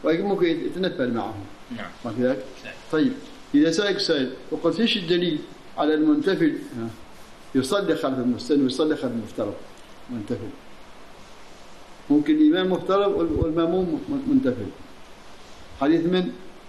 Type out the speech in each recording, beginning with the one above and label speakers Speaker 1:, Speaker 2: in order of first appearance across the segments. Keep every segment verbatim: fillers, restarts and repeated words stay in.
Speaker 1: وممكن يتنفل معهم.
Speaker 2: نعم.
Speaker 1: ما كذلك؟ طيب إذا سألك سائل وقلت إيش الدليل على المنتفل يصلي خلف المستن ويصلي خلف المفترض منتفل؟ ممكن الإمام مفترض والمأموم منتفل. حديث من؟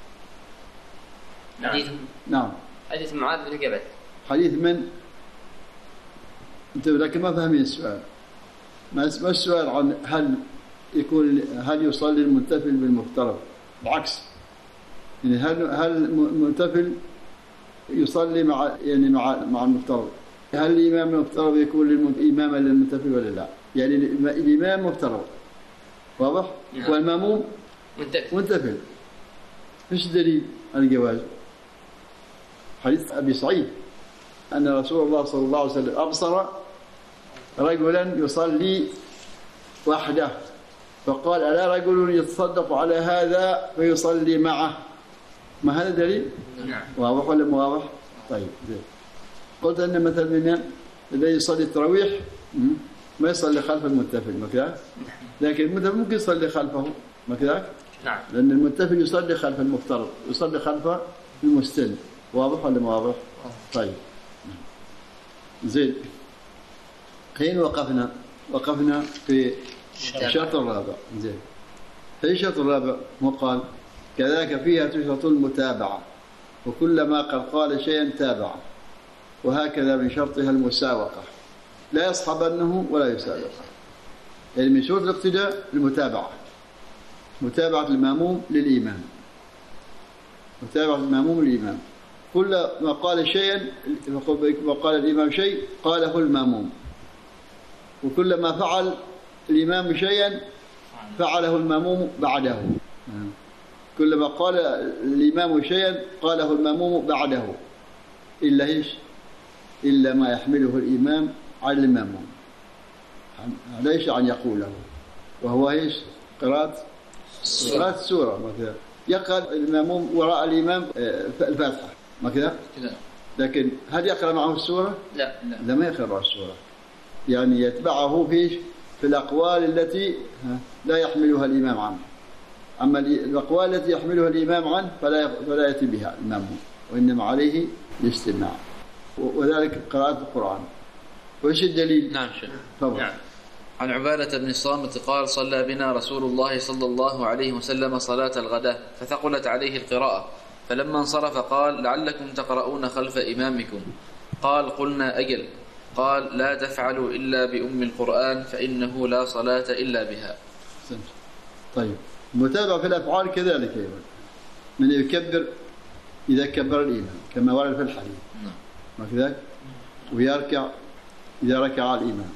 Speaker 3: حديث
Speaker 1: نعم
Speaker 3: حديث معاذ بن جبل.
Speaker 1: حديث من؟ أنت لكن ما فاهمين السؤال. ما السؤال عن هل يكون هل يصلي المنتفل بالمفترض؟ بالعكس، يعني هل هل المنتفل يصلي مع يعني مع مع المفترض؟ هل الإمام المفترض يكون إماما للمنتفل ولا لا؟ يعني الإمام مفترض واضح؟
Speaker 3: نعم.
Speaker 1: والمأموم
Speaker 3: منتفل.
Speaker 1: منتفل. ايش الدليل على الجواز؟ حديث أبي سعيد أن رسول الله صلى الله عليه وسلم أبصر رجلا يصلي وحده فقال ألا رجل يتصدق على هذا فيصلي معه؟ ما هذا دليل؟
Speaker 3: نعم.
Speaker 1: واضح ولا مو واضح؟ طيب زين. قلت أن مثلا من الذي يصلي التراويح ما يصلي خلف المنتفل ما كذا، لكن المنتفل ممكن يصلي خلفه ما كذا.
Speaker 3: نعم.
Speaker 1: لأن المنتفل يصلي خلف المفترض يصلي خلف المستن. واضح ولا ما واضح؟ طيب زين. حين وقفنا وقفنا في الشرط الرابع. زين. في الشرط الرابع وقال كذاك فيها تشرط المتابعة وكلما قد قال شيئا تابعه وهكذا من شرطها المساوقة لا يصحبنه ولا يسابقه. يعني من شروط الاقتداء المتابعة، متابعة المأموم للإمام، متابعة المأموم للإمام. كل ما قال شيئا وقال الإمام شيء قاله المأموم، وكل ما فعل الإمام شيئا فعله المأموم بعده. كلما قال الإمام شيئا قاله المأموم بعده إلا إيش؟ إلا ما يحمله الإمام على المأموم ليش أن يقوله، وهو إيش؟ قراءة قراءة السورة مثلا. يقرأ المأموم وراء الإمام الفاتحة ما كذا، لكن هل يقرأ معه السورة؟
Speaker 3: لا
Speaker 1: لا, لا ما يقرأ السورة، يعني يتبعه فيش في الأقوال التي لا يحملها الإمام عنه. أما الأقوال التي يحملها الإمام عنه فلا فلا يأتي بها المأموم، وإنما عليه الاستماع، وذلك قراءة القرآن. وإيش الدليل؟
Speaker 2: نعم شيخ.
Speaker 1: طبعا.
Speaker 2: نعم. عن عبادة بن الصامت قال صلى بنا رسول الله صلى الله عليه وسلم صلاة الغداة فثقلت عليه القراءة، فلما انصرف قال لعلكم تقرؤون خلف إمامكم. قال قلنا أجل. قال لا تفعلوا إلا بأم القرآن فإنه لا صلاة إلا بها.
Speaker 1: طيب المتابعة في الأفعال كذلك أيضا، من يكبر إذا كبر الإمام كما ورد في الحديث ما كذلك، ويركع إذا ركع الإمام،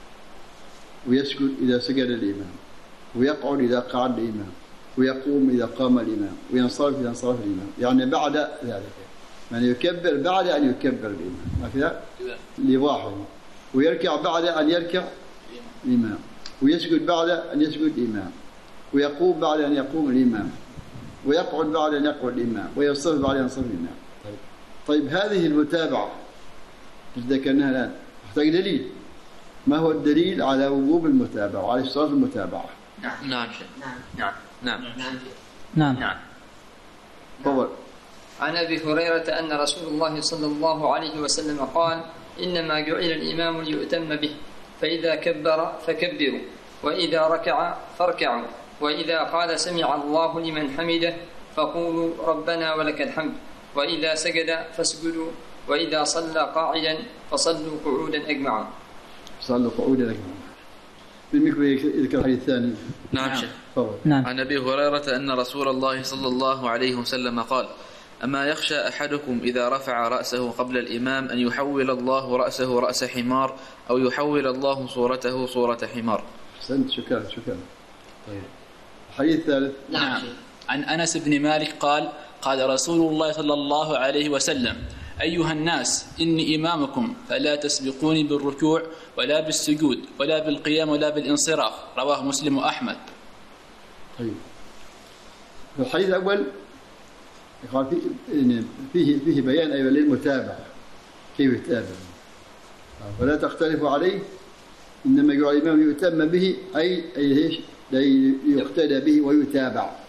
Speaker 1: ويسجد إذا سجد الإمام، ويقعد إذا قعد الإمام، ويقوم إذا قام الإمام، وينصرف إذا انصرف الإمام، يعني بعد ذلك من يكبر بعد أن يكبر الإمام ما كذا لواحد، ويركع بعد أن يركع الإمام، ويسجد بعد أن يسجد الإمام، ويقوم بعد أن يقوم الإمام، ويقعد بعد أن يقعد الإمام، وينصرف بعد أن ينصرف الإمام. طيب. طيب هذه المتابعة ذكرناها الآن تحتاج دليل. ما هو الدليل على وجوب المتابعة وعلى اشتراط المتابعة؟
Speaker 2: نعم نعم
Speaker 3: نعم
Speaker 2: نعم نعم
Speaker 3: نعم
Speaker 2: نعم.
Speaker 1: تفضل.
Speaker 3: عن أبي هريرة أن رسول الله صلى الله عليه وسلم قال إنما جعل الإمام ليؤتم به، فإذا كبر فكبروا، وإذا ركع فاركعوا، وإذا قال سمع الله لمن حمده فقولوا ربنا ولك الحمد، وإذا سجد فاسجدوا، وإذا صلى قاعدا فصلوا قعودا أجمعون.
Speaker 1: صلوا قعودا أجمعون. بالمكر يذكر الحديث الثاني.
Speaker 2: نعم شيخ.
Speaker 1: نعم.
Speaker 2: عن أبي هريرة أن رسول الله صلى الله عليه وسلم قال أما يخشى أحدكم إذا رفع رأسه قبل الإمام أن يحول الله رأسه رأس حمار أو يحول الله صورته صورة حمار.
Speaker 1: أحسنت. شكرا شكرا. طيب الحديث الثالث.
Speaker 4: نعم. عن أنس بن مالك قال قال رسول الله صلى الله عليه وسلم أيها الناس إني إمامكم فلا تسبقوني بالركوع ولا بالسجود ولا بالقيام ولا بالانصراف. رواه مسلم وأحمد.
Speaker 1: طيب الحديث الأول قال فيه فيه فيه بيان أيضا للمتابعة كيف يتابع ولا تختلفوا عليه، إنما يجعل الإمام يؤتم به أي أي إيش لا يقتدى به ويتابع.